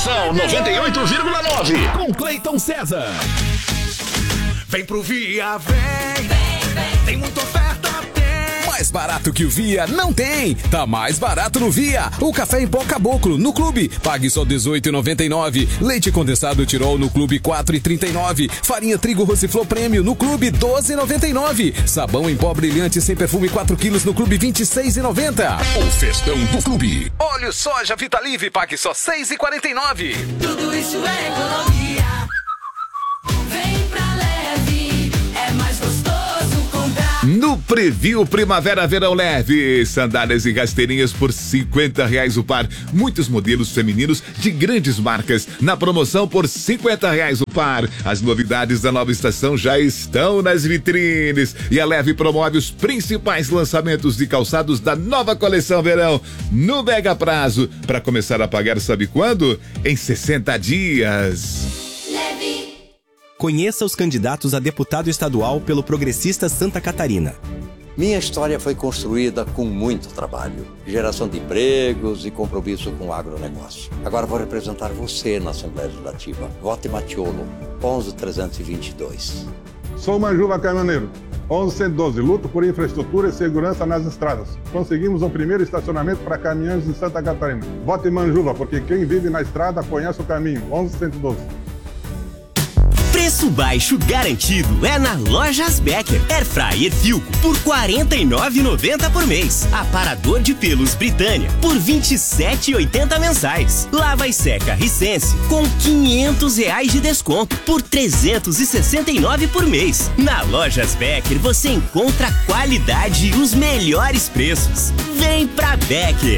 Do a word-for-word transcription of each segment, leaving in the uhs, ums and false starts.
Estação noventa e oito vírgula nove. Com Cleiton César. Vem pro Via, vem, vem, vem. Tem muita oferta, tem. Mais barato que o Via não tem. Tá mais barato no Via. O café em pó Caboclo no Clube, pague só dezoito reais e noventa e nove centavos. Leite condensado Tirol no Clube, quatro reais e trinta e nove centavos. Farinha trigo Rosiflor Prêmio no Clube, doze reais e noventa e nove centavos. Sabão em pó brilhante sem perfume quatro quilos no Clube, vinte e seis reais e noventa centavos. O festão do Clube. Óleo soja Vitalive, pague só seis reais e quarenta e nove centavos. Tudo isso é economia. Vem pra Leve, é mais gostoso comprar. No Preview Primavera Verão Leve, sandálias e rasteirinhas por cinquenta reais o par. Muitos modelos femininos de grandes marcas na promoção por cinquenta reais o par. As novidades da nova estação já estão nas vitrines e a Leve promove os principais lançamentos de calçados da nova coleção verão no mega prazo. Para começar a pagar, sabe quando? Em sessenta dias. Leve. Conheça os candidatos a deputado estadual pelo Progressista Santa Catarina. Minha história foi construída com muito trabalho, geração de empregos e compromisso com o agronegócio. Agora vou representar você na Assembleia Legislativa. Vote Matiolo, onze mil trezentos e vinte e dois. Sou Manjuva Caminhoneiro, onze cento e doze. Luto por infraestrutura e segurança nas estradas. Conseguimos o primeiro estacionamento para caminhões em Santa Catarina. Vote Manjuva, porque quem vive na estrada conhece o caminho. onze cento e doze. Preço baixo garantido é na Lojas Becker. Air Fryer Filco por quarenta e nove reais e noventa centavos por mês. Aparador de pelos Britânia por vinte e sete reais e oitenta centavos mensais. Lava e seca Hisense com quinhentos reais de desconto por trezentos e sessenta e nove reais por mês. Na Lojas Becker você encontra qualidade e os melhores preços. Vem pra Becker.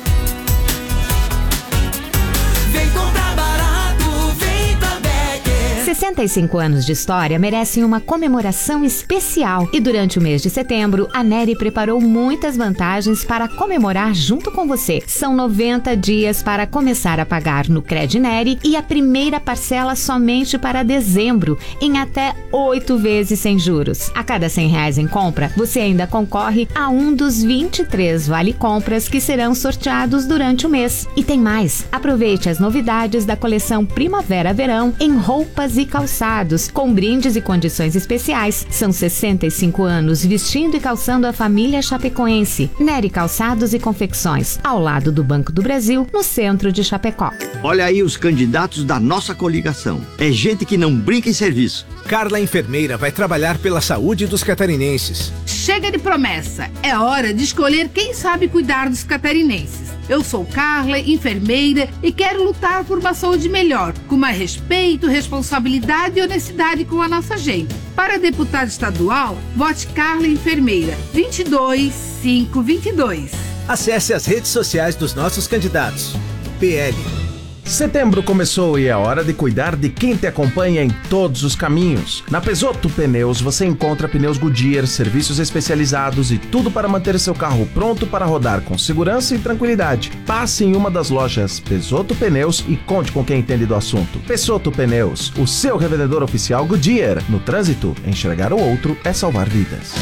Vem comprar barato, vem pra Becker. sessenta e cinco anos de história merecem uma comemoração especial e durante o mês de setembro, a Neri preparou muitas vantagens para comemorar junto com você. São noventa dias para começar a pagar no Cred Neri e a primeira parcela somente para dezembro, em até oito vezes sem juros. A cada cem reais em compra, você ainda concorre a um dos vinte e três vale-compras que serão sorteados durante o mês. E tem mais! Aproveite as novidades da coleção Primavera-Verão em roupas e calçados, com brindes e condições especiais. São sessenta e cinco anos vestindo e calçando a família chapecoense. Neri Calçados e Confecções, ao lado do Banco do Brasil, no centro de Chapecó. Olha aí os candidatos da nossa coligação. É gente que não brinca em serviço. Carla Enfermeira vai trabalhar pela saúde dos catarinenses. Chega de promessa. É hora de escolher quem sabe cuidar dos catarinenses. Eu sou Carla, enfermeira, e quero lutar por uma saúde melhor, com mais respeito, responsabilidade e honestidade com a nossa gente. Para deputada estadual, vote Carla Enfermeira, vinte e dois, quinhentos e vinte e dois. Acesse as redes sociais dos nossos candidatos. P L. Setembro começou e é hora de cuidar de quem te acompanha em todos os caminhos. Na Pezotto Pneus você encontra pneus Goodyear, serviços especializados e tudo para manter seu carro pronto para rodar com segurança e tranquilidade. Passe em uma das lojas Pezotto Pneus e conte com quem entende do assunto. Pezotto Pneus, o seu revendedor oficial Goodyear. No trânsito, enxergar o outro é salvar vidas.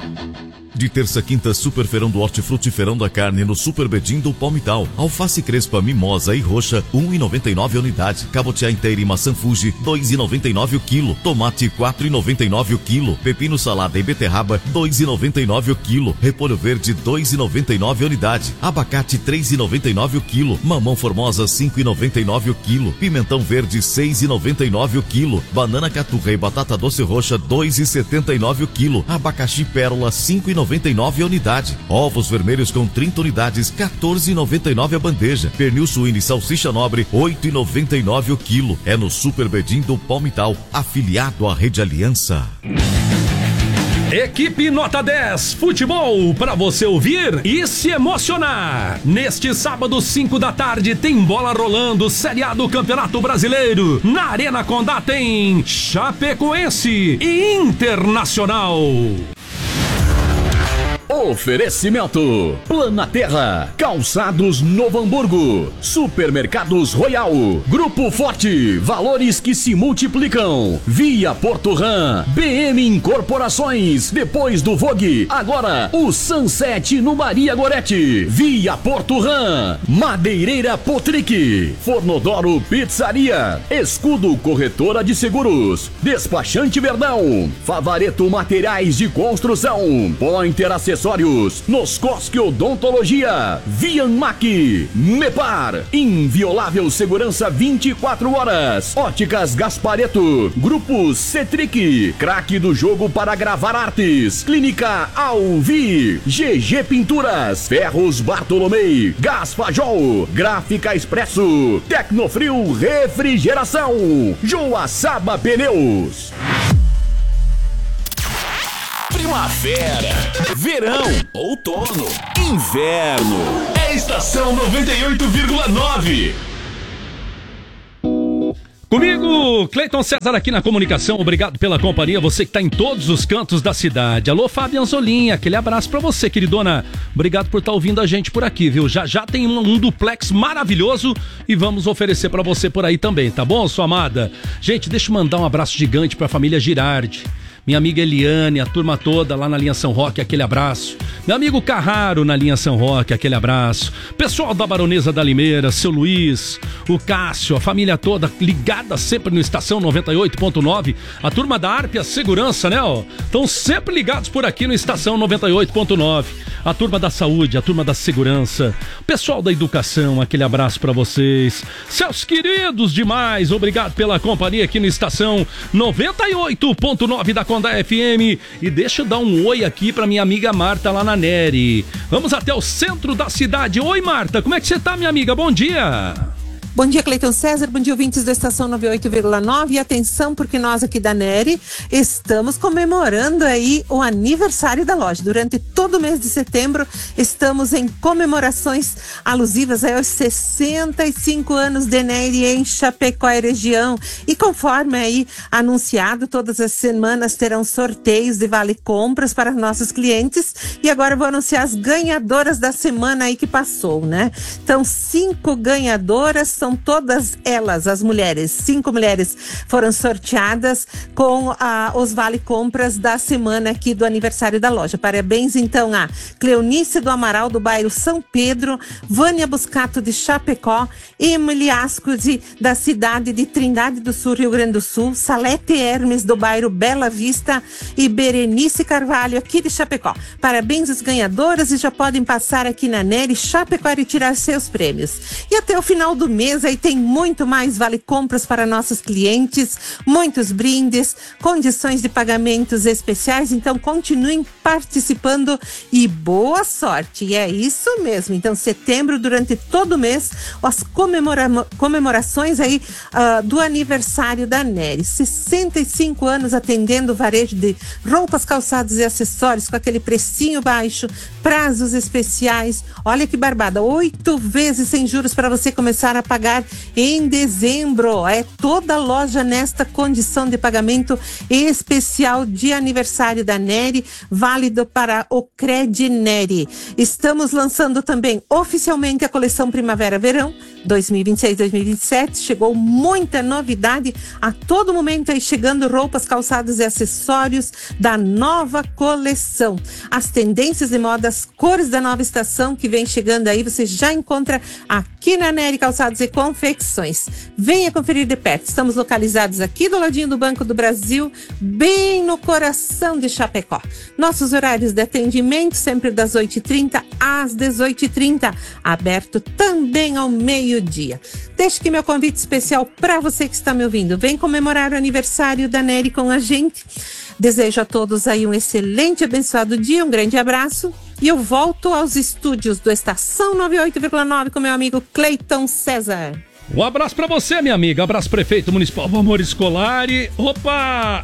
De terça a quinta, Super Feirão do Hortifruti, Feirão da Carne no Super Bedim do Palmital. Alface crespa, mimosa e roxa, um real e noventa e nove centavos a unidade. Cabotiá inteira e maçã Fuji, dois reais e noventa e nove centavos o quilo. Tomate, quatro reais e noventa e nove centavos o quilo. Pepino salada e beterraba, dois reais e noventa e nove centavos o quilo. Repolho verde, dois reais e noventa e nove centavos a unidade. Abacate, três reais e noventa e nove centavos o quilo. Mamão formosa, cinco reais e noventa e nove centavos o quilo. Pimentão verde, seis reais e noventa e nove centavos o quilo. Banana caturra e batata doce roxa, dois reais e setenta e nove centavos o quilo. Abacaxi pérola, cinco reais e noventa e nove centavos a unidade. Ovos vermelhos com trinta unidades, quatorze reais e noventa e nove centavos a bandeja. Pernil suíno e salsicha nobre, oito reais e noventa e nove centavos o quilo. É no Super Bedim do Palmital, afiliado à Rede Aliança. Equipe Nota dez, futebol para você ouvir e se emocionar. Neste sábado, cinco da tarde, tem bola rolando, Série A do Campeonato Brasileiro. Na Arena Condá tem Chapecoense e Internacional. Oferecimento Planaterra, Calçados Novo Hamburgo, Supermercados Royal, Grupo Forte, valores que se multiplicam, Via Porto Ram, B M Incorporações, depois do Vogue, agora o Sunset no Maria Gorete, Via Porto Ram, Madeireira Potric, Fornodoro Pizzaria, Escudo Corretora de Seguros, Despachante Verdão, Favareto Materiais de Construção, Pointer Acessórios, Noscosque Odontologia, Vianmac, Mepar, Inviolável Segurança vinte e quatro horas, Óticas Gaspareto, Grupo Cetric, craque do jogo para gravar artes, Clínica Alvi, G G Pinturas, Ferros Bartolomei, Gás Fajol, Gráfica Expresso, Tecnofrio Refrigeração, Joaçaba Pneus. Primavera, verão, outono, inverno. É Estação noventa e oito vírgula nove. Comigo, Cleiton César aqui na comunicação, obrigado pela companhia, você que está em todos os cantos da cidade. Alô, Fábio Anzolim, aquele abraço pra você, queridona. Obrigado por estar tá ouvindo a gente por aqui, viu? Já já tem um, um duplex maravilhoso e vamos oferecer pra você por aí também, tá bom, sua amada? Gente, deixa eu mandar um abraço gigante pra família Girardi. Minha amiga Eliane, a turma toda lá na linha São Roque, aquele abraço. Meu amigo Carraro na linha São Roque, aquele abraço. Pessoal da Baronesa da Limeira, seu Luiz, o Cássio, a família toda ligada sempre no Estação noventa e oito ponto nove. A turma da Arpia Segurança, né? Estão sempre ligados por aqui no Estação noventa e oito ponto nove. A turma da Saúde, a turma da Segurança. Pessoal da Educação, aquele abraço pra vocês. Seus queridos demais, obrigado pela companhia aqui no Estação noventa e oito ponto nove da da F M. E deixa eu dar um oi aqui pra minha amiga Marta lá na Neri. Vamos até o centro da cidade. Oi, Marta, como é que você tá, minha amiga? Bom dia. Bom dia, Cleiton César, bom dia, ouvintes da Estação noventa e oito vírgula nove. E atenção, porque nós aqui da Neri estamos comemorando aí o aniversário da loja. Durante todo o mês de setembro estamos em comemorações alusivas aí aos sessenta e cinco anos de Neri em Chapecó e região. E conforme aí anunciado, todas as semanas terão sorteios de vale compras para nossos clientes. E agora eu vou anunciar as ganhadoras da semana aí que passou, né? Então, cinco ganhadoras são todas elas, as mulheres. Cinco mulheres foram sorteadas com ah, os vale compras da semana aqui do aniversário da loja. Parabéns então a Cleonice do Amaral do bairro São Pedro, Vânia Buscato de Chapecó, Emily Ascudi da cidade de Trindade do Sul, Rio Grande do Sul, Salete Hermes do bairro Bela Vista e Berenice Carvalho aqui de Chapecó. Parabéns às ganhadoras e já podem passar aqui na Neri Chapecó e tirar seus prêmios. E até o final do mês aí tem muito mais vale compras para nossos clientes, muitos brindes, condições de pagamentos especiais, então continuem participando e boa sorte. E é isso mesmo, então setembro, durante todo o mês, as comemora comemorações aí uh, do aniversário da Neri, sessenta e cinco anos atendendo o varejo de roupas, calçados e acessórios com aquele precinho baixo, prazos especiais, olha que barbada, oito vezes sem juros para você começar a pagar em dezembro. É toda loja nesta condição de pagamento especial de aniversário da Neri, válido para o Cred Neri. Estamos lançando também oficialmente a coleção Primavera-Verão dois mil e vinte e seis, dois mil e vinte e sete. Chegou muita novidade a todo momento aí, chegando roupas, calçados e acessórios da nova coleção. As tendências de moda, as cores da nova estação que vem chegando aí, você já encontra aqui na Neri Calçados e Confecções. Venha conferir de perto. Estamos localizados aqui do ladinho do Banco do Brasil, bem no coração de Chapecó. Nossos horários de atendimento sempre das oito e trinta às dezoito e trinta, aberto também ao meio-dia. Deixe aqui meu convite especial para você que está me ouvindo. Vem comemorar o aniversário da Neri com a gente. Desejo a todos aí um excelente e abençoado dia, um grande abraço. E eu volto aos estúdios do Estação noventa e oito vírgula nove com meu amigo Cleiton César. Um abraço pra você, minha amiga. Abraço, prefeito municipal Valmor Scolari. Opa!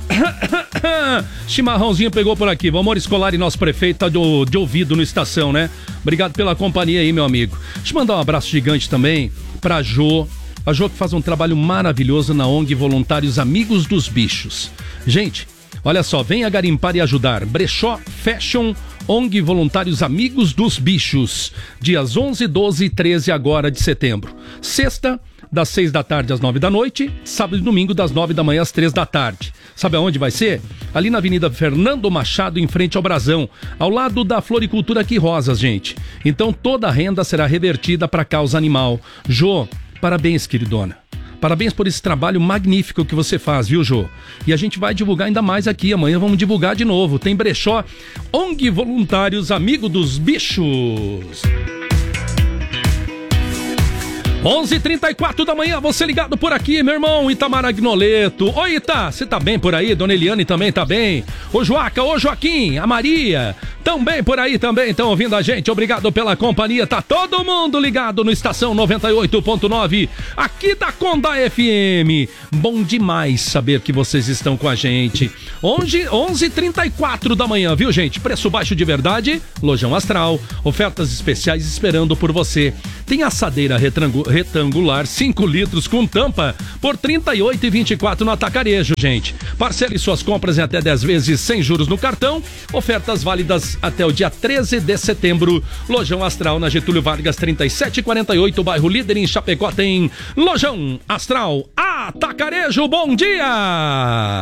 Chimarrãozinho pegou por aqui. Valmor Scolari, nosso prefeito, tá de, de ouvido no Estação, né? Obrigado pela companhia aí, meu amigo. Deixa eu mandar um abraço gigante também pra Jô. A Jô que faz um trabalho maravilhoso na O N G Voluntários Amigos dos Bichos. Gente, Olha só, venha garimpar e ajudar. Brechó Fashion O N G Voluntários Amigos dos Bichos. Dias onze, doze e treze agora de setembro. Sexta, das seis da tarde às nove da noite. Sábado e domingo, das nove da manhã às três da tarde. Sabe aonde vai ser? Ali na Avenida Fernando Machado, em frente ao Brasão, ao lado da Floricultura Aqui Rosas, gente. Então toda a renda será revertida para a causa animal. Jô, parabéns, queridona. Parabéns por esse trabalho magnífico que você faz, viu, Jô? E a gente vai divulgar ainda mais aqui. Amanhã vamos divulgar de novo. Tem brechó O N G Voluntários Amigo dos Bichos. onze e trinta e quatro da manhã, você ligado por aqui, meu irmão Itamar Agnoleto. Oi, Ita, você tá bem por aí? Dona Eliane também tá bem. Ô, Joaca, ô, Joaquim, a Maria, tão bem por aí também, estão ouvindo a gente. Obrigado pela companhia, tá todo mundo ligado no Estação noventa e oito ponto nove, aqui da Conda F M. Bom demais saber que vocês estão com a gente. onze e trinta e quatro da manhã, viu, gente? Preço baixo de verdade, Lojão Astral, ofertas especiais esperando por você. Tem assadeira retrangu- retangular cinco litros com tampa por trinta e oito reais e vinte e quatro centavos no atacarejo, gente. Parcele suas compras em até dez vezes sem juros no cartão. Ofertas válidas até o dia treze de setembro. Lojão Astral na Getúlio Vargas trinta e sete quarenta e oito, bairro Líder, em Chapecó. Tem Lojão Astral Atacarejo. Bom dia!